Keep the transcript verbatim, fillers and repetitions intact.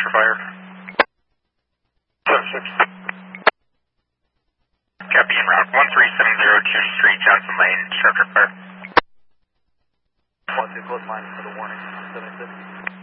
Instructor fire. seven six. Copy en route. one three seven zero two Street, Johnson Lane. Instructor fire. one two close line for the warning. seven six.